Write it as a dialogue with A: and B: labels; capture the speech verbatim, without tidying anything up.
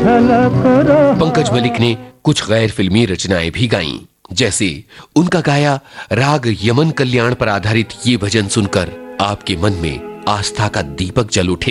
A: पंकज मलिक ने कुछ गैर फिल्मी रचनाएं भी गाईं, जैसे उनका गाया राग यमन कल्याण पर आधारित ये भजन सुनकर आपके मन में आस्था का दीपक जल उठे।